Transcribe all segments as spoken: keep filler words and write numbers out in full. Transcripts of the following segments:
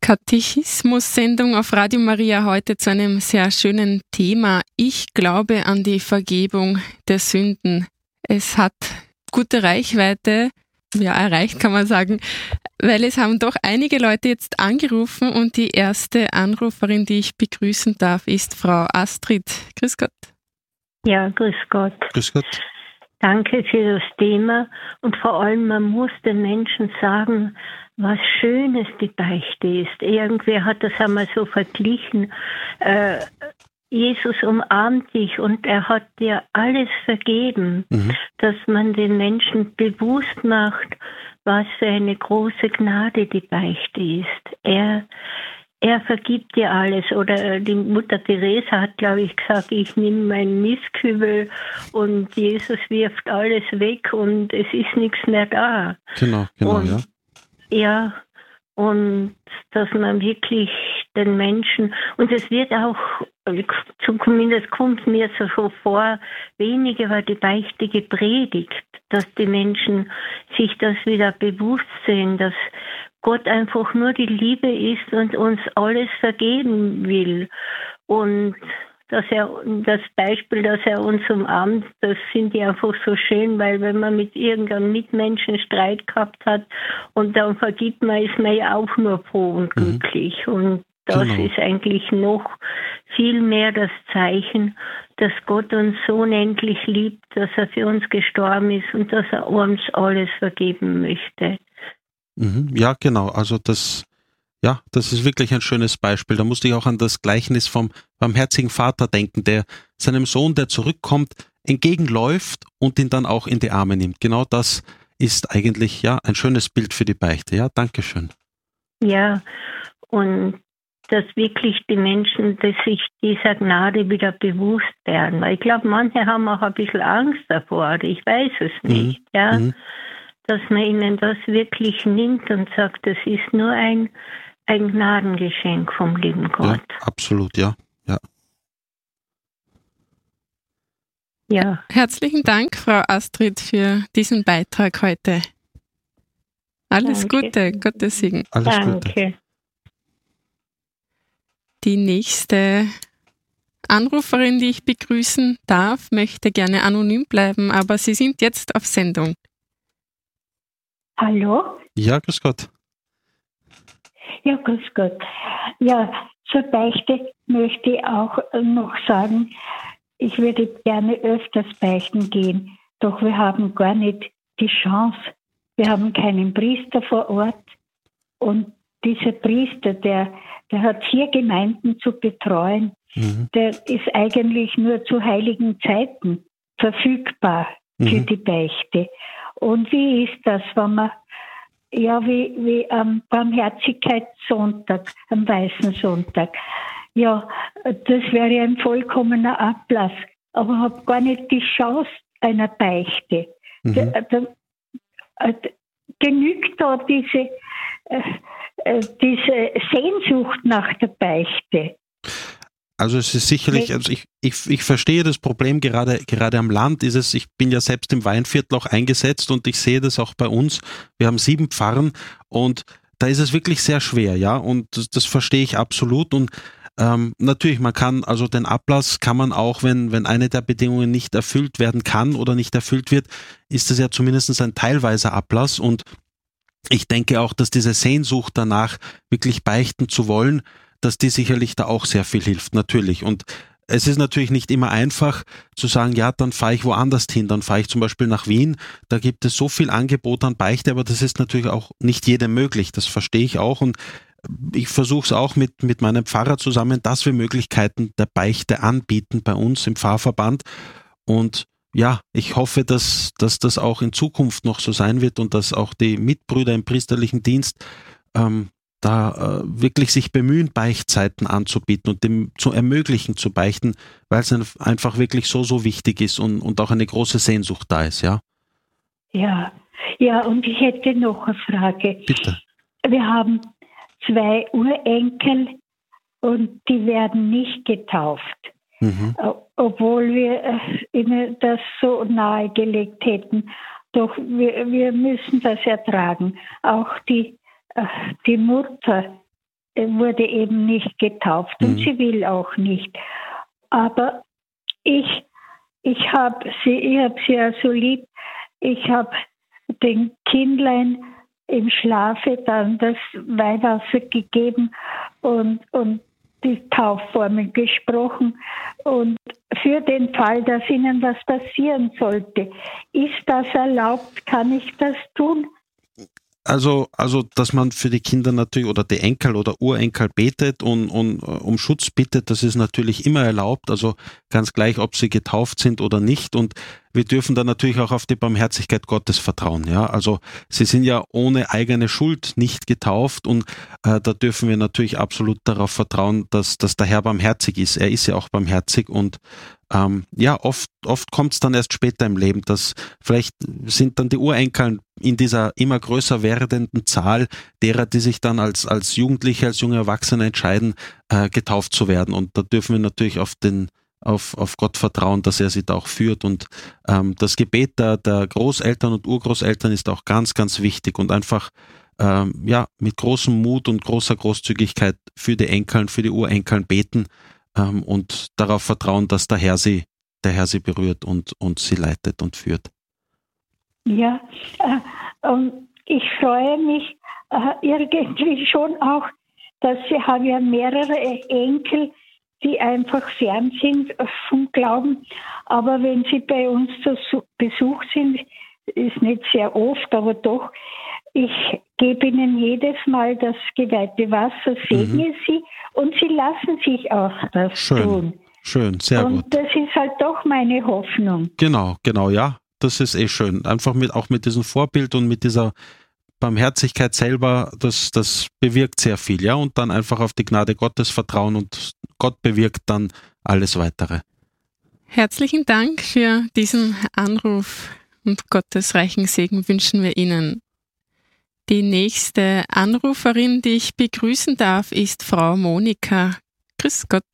Katechismus-Sendung auf Radio Maria heute zu einem sehr schönen Thema. Ich glaube an die Vergebung der Sünden. Es hat gute Reichweite, ja erreicht kann man sagen, weil es haben doch einige Leute jetzt angerufen und die erste Anruferin, die ich begrüßen darf, ist Frau Astrid. Grüß Gott. Ja, grüß Gott. Grüß Gott. Danke für das Thema und vor allem, man muss den Menschen sagen, was Schönes die Beichte ist. Irgendwer hat das einmal so verglichen. Äh, Jesus umarmt dich und er hat dir alles vergeben, mhm. dass man den Menschen bewusst macht, was für eine große Gnade die Beichte ist. Er Er vergibt dir alles. Oder die Mutter Teresa hat, glaube ich, gesagt, ich nehme meinen Mistkübel und Jesus wirft alles weg und es ist nichts mehr da. Genau, genau, und, ja. Ja, und dass man wirklich den Menschen, und es wird auch, zumindest kommt mir so vor, weniger war die Beichte gepredigt, dass die Menschen sich das wieder bewusst sehen, dass Gott einfach nur die Liebe ist und uns alles vergeben will. Und dass er, das Beispiel, dass er uns umarmt, das finde ich einfach so schön, weil wenn man mit irgendeinem Mitmenschen Streit gehabt hat und dann vergibt man, ist man ja auch nur froh und glücklich. Mhm. Und das genau. ist eigentlich noch viel mehr das Zeichen, dass Gott uns so unendlich liebt, dass er für uns gestorben ist und dass er uns alles vergeben möchte. Ja, genau. Also das, ja, das ist wirklich ein schönes Beispiel. Da musste ich auch an das Gleichnis vom barmherzigen Vater denken, der seinem Sohn, der zurückkommt, entgegenläuft und ihn dann auch in die Arme nimmt. Genau das ist eigentlich ja ein schönes Bild für die Beichte. Ja, danke schön. Ja, und dass wirklich die Menschen, dass sich dieser Gnade wieder bewusst werden. Weil ich glaube, manche haben auch ein bisschen Angst davor. Ich weiß es nicht. Mhm. Ja. Mhm. Dass man ihnen das wirklich nimmt und sagt, das ist nur ein, ein Gnadengeschenk vom lieben Gott. Ja, absolut, ja. ja. Ja. Herzlichen Dank, Frau Astrid, für diesen Beitrag heute. Alles Danke. Gute, Gottes Segen. Alles Danke. Gute. Die nächste Anruferin, die ich begrüßen darf, möchte gerne anonym bleiben, aber Sie sind jetzt auf Sendung. Hallo? Ja, grüß Gott. Ja, grüß Gott. Ja, zur Beichte möchte ich auch noch sagen, ich würde gerne öfters beichten gehen, doch wir haben gar nicht die Chance. Wir haben keinen Priester vor Ort und dieser Priester, der, der hat vier Gemeinden zu betreuen, mhm. der ist eigentlich nur zu heiligen Zeiten verfügbar mhm. für die Beichte. Und wie ist das, wenn man, ja, wie, wie am Barmherzigkeitssonntag, am Weißen Sonntag, ja, das wäre ein vollkommener Ablass, aber habe gar nicht die Chance einer Beichte. Mhm. Da, da, da, genügt da diese, äh, diese Sehnsucht nach der Beichte? Also es ist sicherlich, also ich, ich, ich verstehe das Problem, gerade, gerade am Land ist es, ich bin ja selbst im Weinviertel auch eingesetzt und ich sehe das auch bei uns. Wir haben sieben Pfarren und da ist es wirklich sehr schwer, ja, und das, das verstehe ich absolut und ähm, natürlich, man kann, also den Ablass kann man auch, wenn, wenn eine der Bedingungen nicht erfüllt werden kann oder nicht erfüllt wird, ist das ja zumindest ein teilweiser Ablass und ich denke auch, dass diese Sehnsucht danach, wirklich beichten zu wollen, dass die sicherlich da auch sehr viel hilft, natürlich. Und es ist natürlich nicht immer einfach zu sagen, ja, dann fahre ich woanders hin, dann fahre ich zum Beispiel nach Wien, da gibt es so viel Angebot an Beichte, aber das ist natürlich auch nicht jedem möglich, das verstehe ich auch und ich versuche es auch mit, mit meinem Pfarrer zusammen, dass wir Möglichkeiten der Beichte anbieten bei uns im Pfarrverband und ja, ich hoffe, dass, dass das auch in Zukunft noch so sein wird und dass auch die Mitbrüder im priesterlichen Dienst ähm, da äh, wirklich sich bemühen, Beichtzeiten anzubieten und dem zu ermöglichen zu beichten, weil es einfach wirklich so, so wichtig ist und, und auch eine große Sehnsucht da ist, ja? Ja, ja, und ich hätte noch eine Frage. Bitte. Wir haben zwei Urenkel und die werden nicht getauft, mhm. obwohl wir äh, ihnen das so nahegelegt hätten. Doch wir, wir müssen das ertragen. Auch die Die Mutter wurde eben nicht getauft und mhm. sie will auch nicht. Aber ich, ich habe sie, ich habe sie ja so lieb. Ich habe den Kindlein im Schlafe dann das Weihwasser gegeben und, und die Taufformel gesprochen. Und für den Fall, dass ihnen was passieren sollte, ist das erlaubt? Kann ich das tun? Also, also, dass man für die Kinder natürlich oder die Enkel oder Urenkel betet und, und um Schutz bittet, das ist natürlich immer erlaubt. Also ganz gleich, ob sie getauft sind oder nicht. Und wir dürfen dann natürlich auch auf die Barmherzigkeit Gottes vertrauen. Ja, also sie sind ja ohne eigene Schuld nicht getauft und äh, da dürfen wir natürlich absolut darauf vertrauen, dass, dass der Herr barmherzig ist. Er ist ja auch barmherzig und ähm, ja, oft, oft kommt es dann erst später im Leben, dass vielleicht sind dann die Urenkel in dieser immer größer werdenden Zahl derer, die sich dann als, als Jugendliche, als junge Erwachsene entscheiden, äh, getauft zu werden. Und da dürfen wir natürlich auf den Auf, auf Gott vertrauen, dass er sie da auch führt. Und ähm, das Gebet der, der Großeltern und Urgroßeltern ist auch ganz, ganz wichtig und einfach ähm, ja, mit großem Mut und großer Großzügigkeit für die Enkeln, für die Urenkeln beten ähm, und darauf vertrauen, dass der Herr sie, der Herr sie berührt und, und sie leitet und führt. Ja, äh, und ich freue mich äh, irgendwie schon auch, dass sie haben ja mehrere Enkel, die einfach fern sind vom Glauben. Aber wenn sie bei uns zu Besuch sind, ist nicht sehr oft, aber doch, ich gebe ihnen jedes Mal das geweihte Wasser, segne mhm. sie und sie lassen sich auch das Schön. tun. Schön, sehr und gut. Und das ist halt doch meine Hoffnung. Genau, genau, ja. Das ist eh schön. Einfach mit, auch mit diesem Vorbild und mit dieser Barmherzigkeit selber, das, das bewirkt sehr viel, ja, und dann einfach auf die Gnade Gottes vertrauen und Gott bewirkt dann alles Weitere. Herzlichen Dank für diesen Anruf und Gottes reichen Segen wünschen wir Ihnen. Die nächste Anruferin, die ich begrüßen darf, ist Frau Monika. Grüß Gott.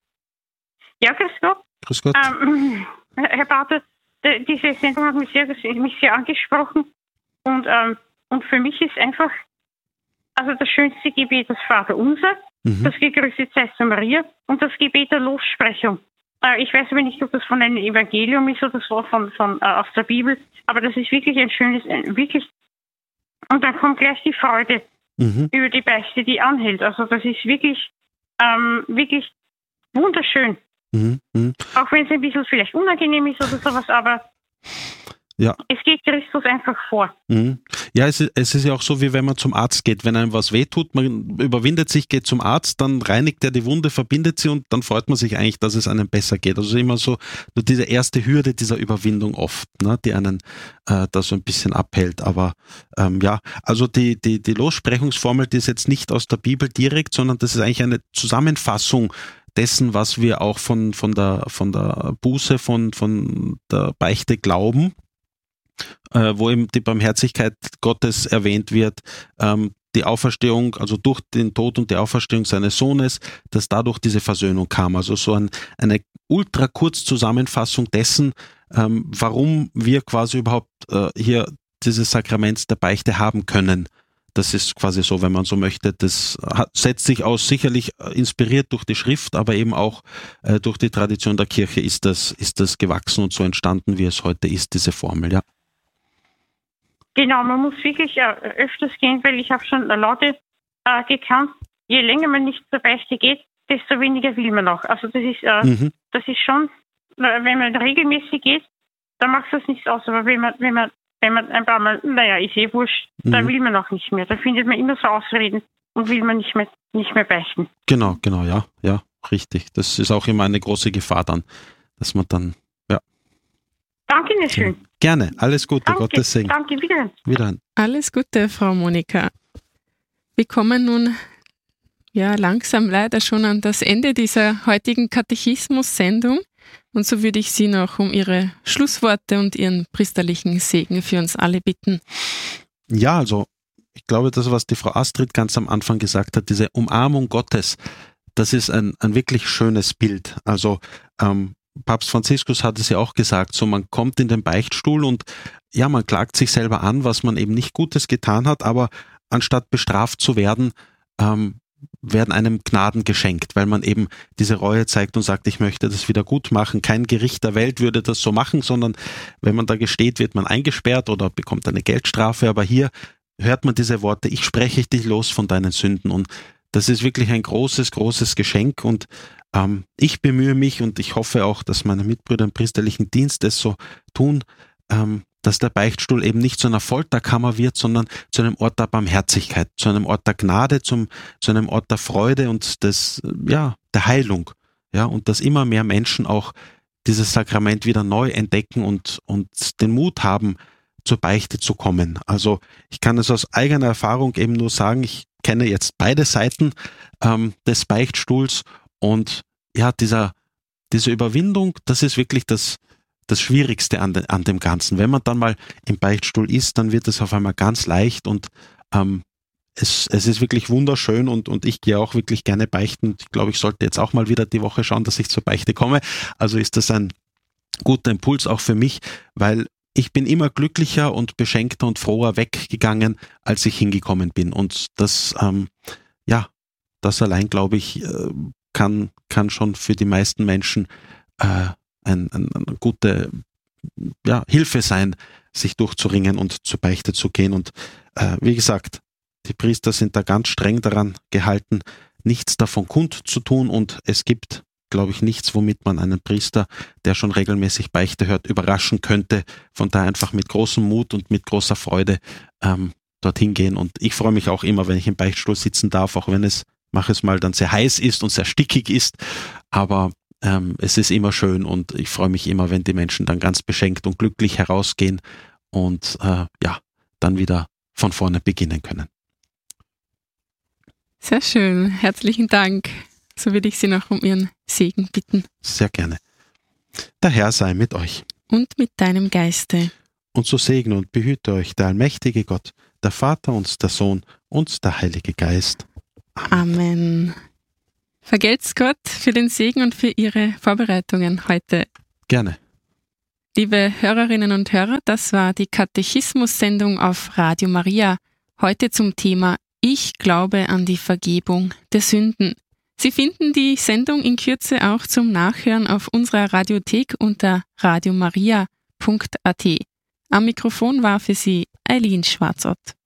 Ja, grüß Gott. Grüß Gott. Ähm, Herr Pater, diese Sendung hat mich sehr, mich sehr angesprochen und ähm, Und für mich ist einfach, also das schönste Gebet das Vaterunser, mhm. das Gegrüßet sei zu Maria und das Gebet der Lossprechung. Äh, ich weiß aber nicht, ob das von einem Evangelium ist oder so von, von äh, aus der Bibel, aber das ist wirklich ein schönes, ein, wirklich. Und dann kommt gleich die Freude mhm. über die Beichte, die anhält. Also das ist wirklich, ähm, wirklich wunderschön. Mhm. Mhm. Auch wenn es ein bisschen vielleicht unangenehm ist oder sowas, aber ja. Es geht Christus einfach vor. Mhm. Ja, es ist, es ist ja auch so, wie wenn man zum Arzt geht. Wenn einem was wehtut, man überwindet sich, geht zum Arzt, dann reinigt er die Wunde, verbindet sie und dann freut man sich eigentlich, dass es einem besser geht. Also immer so nur diese erste Hürde dieser Überwindung oft, ne, die einen äh, da so ein bisschen abhält. Aber ähm, ja, also die, die, die Lossprechungsformel, die ist jetzt nicht aus der Bibel direkt, sondern das ist eigentlich eine Zusammenfassung dessen, was wir auch von, von, der, von der Buße, von, von der Beichte glauben. Äh, wo eben die Barmherzigkeit Gottes erwähnt wird, ähm, die Auferstehung, also durch den Tod und die Auferstehung seines Sohnes, dass dadurch diese Versöhnung kam. Also so ein, eine ultra kurz Zusammenfassung dessen, ähm, warum wir quasi überhaupt äh, hier dieses Sakrament der Beichte haben können. Das ist quasi so, wenn man so möchte, das hat, setzt sich aus, sicherlich inspiriert durch die Schrift, aber eben auch äh, durch die Tradition der Kirche ist das, ist das gewachsen und so entstanden, wie es heute ist, diese Formel, ja. Genau, man muss wirklich äh, öfters gehen, weil ich habe schon Leute äh, gekannt, je länger man nicht zur Beichte geht, desto weniger will man noch. Also das ist, äh, mhm. das ist schon, äh, wenn man regelmäßig geht, dann macht das nichts aus. Aber wenn man, wenn man, wenn man ein paar Mal, naja, ist eh wurscht, mhm. dann will man auch nicht mehr. Da findet man immer so Ausreden und will man nicht mehr, nicht mehr beichten. Genau, genau, ja, ja, richtig. Das ist auch immer eine große Gefahr dann, dass man dann, ja. Danke Ihnen schön. Gerne, alles Gute, danke, Gottes Segen. Danke, wiederhin. Wiederhin. Alles Gute, Frau Monika. Wir kommen nun ja langsam leider schon an das Ende dieser heutigen Katechismus-Sendung und so würde ich Sie noch um Ihre Schlussworte und Ihren priesterlichen Segen für uns alle bitten. Ja, also ich glaube, das, was die Frau Astrid ganz am Anfang gesagt hat, diese Umarmung Gottes, das ist ein, ein wirklich schönes Bild. Also ähm, Papst Franziskus hat es ja auch gesagt, so man kommt in den Beichtstuhl und ja, man klagt sich selber an, was man eben nicht Gutes getan hat, aber anstatt bestraft zu werden, ähm, werden einem Gnaden geschenkt, weil man eben diese Reue zeigt und sagt, ich möchte das wieder gut machen. Kein Gericht der Welt würde das so machen, sondern wenn man da gesteht, wird man eingesperrt oder bekommt eine Geldstrafe. Aber hier hört man diese Worte, ich spreche dich los von deinen Sünden. Und das ist wirklich ein großes, großes Geschenk. Und ähm, ich bemühe mich und ich hoffe auch, dass meine Mitbrüder im priesterlichen Dienst es so tun, ähm, dass der Beichtstuhl eben nicht zu einer Folterkammer wird, sondern zu einem Ort der Barmherzigkeit, zu einem Ort der Gnade, zum, zu einem Ort der Freude und des, ja, der Heilung. Ja, und dass immer mehr Menschen auch dieses Sakrament wieder neu entdecken und, und den Mut haben, zur Beichte zu kommen. Also ich kann es aus eigener Erfahrung eben nur sagen, ich kenne jetzt beide Seiten ähm, des Beichtstuhls und ja, dieser, diese Überwindung, das ist wirklich das, das Schwierigste an, de, an dem Ganzen. Wenn man dann mal im Beichtstuhl ist, dann wird es auf einmal ganz leicht und ähm, es, es ist wirklich wunderschön und, und ich gehe auch wirklich gerne beichten. Ich glaube, ich sollte jetzt auch mal wieder die Woche schauen, dass ich zur Beichte komme. Also ist das ein guter Impuls auch für mich, weil ich bin immer glücklicher und beschenkter und froher weggegangen, als ich hingekommen bin. Und das, ähm, ja, das allein, glaube ich, kann, kann schon für die meisten Menschen äh, Ein, ein, eine gute ja, Hilfe sein, sich durchzuringen und zur Beichte zu gehen. Und äh, wie gesagt, die Priester sind da ganz streng daran gehalten, nichts davon kundzutun und es gibt, glaube ich, nichts, womit man einen Priester, der schon regelmäßig Beichte hört, überraschen könnte. Von daher einfach mit großem Mut und mit großer Freude ähm, dorthin gehen. Und ich freue mich auch immer, wenn ich im Beichtstuhl sitzen darf, auch wenn es, mach es mal, dann sehr heiß ist und sehr stickig ist. Aber Ähm, es ist immer schön und ich freue mich immer, wenn die Menschen dann ganz beschenkt und glücklich herausgehen und äh, ja, dann wieder von vorne beginnen können. Sehr schön, herzlichen Dank. So würde ich Sie noch um Ihren Segen bitten. Sehr gerne. Der Herr sei mit euch. Und mit deinem Geiste. Und so segne und behüte euch der allmächtige Gott, der Vater und der Sohn und der Heilige Geist. Amen. Amen. Vergelt's Gott für den Segen und für Ihre Vorbereitungen heute. Gerne. Liebe Hörerinnen und Hörer, das war die Katechismus-Sendung auf Radio Maria. Heute zum Thema Ich glaube an die Vergebung der Sünden. Sie finden die Sendung in Kürze auch zum Nachhören auf unserer Radiothek unter radiomaria punkt at. Am Mikrofon war für Sie Eileen Schwarzott.